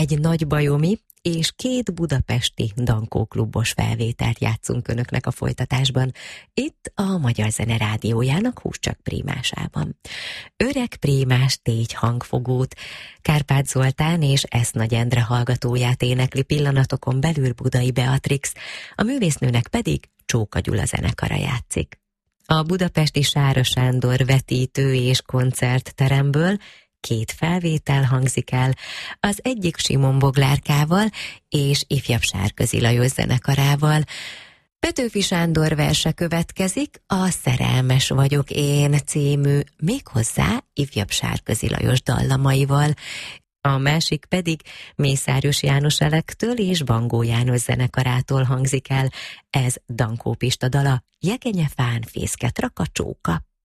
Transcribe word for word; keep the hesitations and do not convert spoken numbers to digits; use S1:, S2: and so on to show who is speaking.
S1: egy nagybajomi és két budapesti dankóklubos felvételt játszunk önöknek a folytatásban, itt a Magyar Zene Rádiójának Húscsak prímásában. Öreg prímás tégy hangfogót Kárpát Zoltán és Esznagy Endre hallgatóját énekli pillanatokon belül Budai Beatrix, a művésznőnek pedig Csóka Gyula zenekara játszik. A budapesti Sára Sándor vetítő és koncertteremből két felvétel hangzik el, az egyik Simon Boglárkával és ifjabb Sárközi Lajos zenekarával. Petőfi Sándor verse következik, a Szerelmes vagyok én című, méghozzá ifjabb Sárközi Lajos dallamaival. A másik pedig Mészáros János Elektől és Bangó János zenekarától hangzik el, ez Dankó Pista dala, Jegenyefán fészket rak a csóka.